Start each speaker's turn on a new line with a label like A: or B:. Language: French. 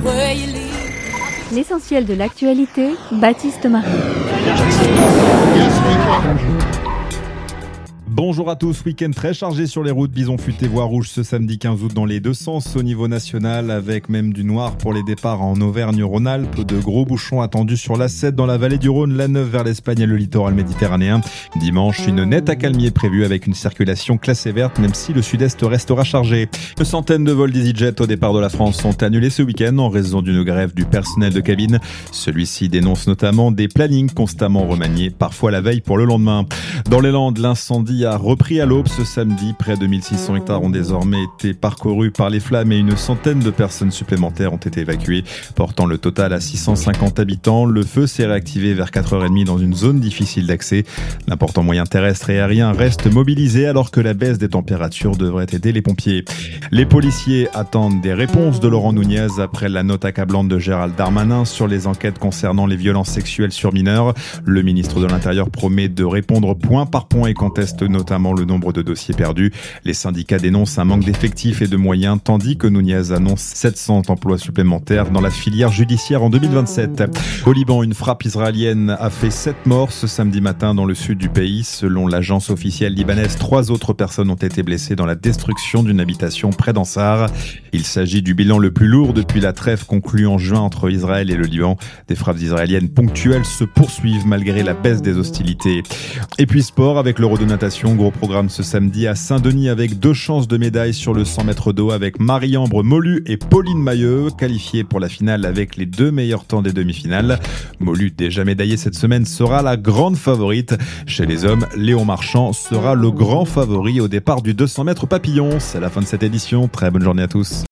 A: L'essentiel de l'actualité, Baptiste Marie.
B: Bonjour à tous, week-end très chargé sur les routes, bison futé voie rouge ce samedi 15 août dans les deux sens au niveau national, avec même du noir pour les départs en Auvergne-Rhône-Alpes, de gros bouchons attendus sur l'A7 dans la vallée du Rhône, l'A9 vers l'Espagne et le littoral méditerranéen. Dimanche, une nette accalmie est prévue avec une circulation classée verte, même si le sud-est restera chargé. Une centaine de vols d'EasyJet au départ de la France sont annulés ce week-end en raison d'une grève du personnel de cabine. Celui-ci dénonce notamment des plannings constamment remaniés, parfois la veille pour le lendemain. Dans les Landes, l'incendie a repris à l'aube ce samedi. Près de 1600 hectares ont désormais été parcourus par les flammes et une centaine de personnes supplémentaires ont été évacuées, portant le total à 650 habitants. Le feu s'est réactivé vers 4h30 dans une zone difficile d'accès. L'important moyen terrestre et aérien reste mobilisé alors que la baisse des températures devrait aider les pompiers. Les policiers attendent des réponses de Laurent Nunez après la note accablante de Gérald Darmanin sur les enquêtes concernant les violences sexuelles sur mineurs. Le ministre de l'Intérieur promet de répondre point par point et conteste notamment le nombre de dossiers perdus. Les syndicats dénoncent un manque d'effectifs et de moyens, tandis que Nunez annonce 700 emplois supplémentaires dans la filière judiciaire en 2027. Au Liban, une frappe israélienne a fait 7 morts ce samedi matin dans le sud du pays. Selon l'agence officielle libanaise, 3 autres personnes ont été blessées dans la destruction d'une habitation près d'Ansar. Il s'agit du bilan le plus lourd depuis la trêve conclue en juin entre Israël et le Liban. Des frappes israéliennes ponctuelles se poursuivent malgré la baisse des hostilités. Et puis sport avec l'Euro de natation. Gros programme ce samedi à Saint-Denis avec 2 chances de médaille sur le 100 mètres d'eau avec Marie-Ambre Molu et Pauline Mailleux qualifiées pour la finale avec les 2 meilleurs temps des demi-finales. Molu, déjà médaillée cette semaine, sera la grande favorite. Chez les hommes, Léon Marchand sera le grand favori au départ du 200 mètres papillon. C'est la fin de cette édition. Très bonne journée à tous.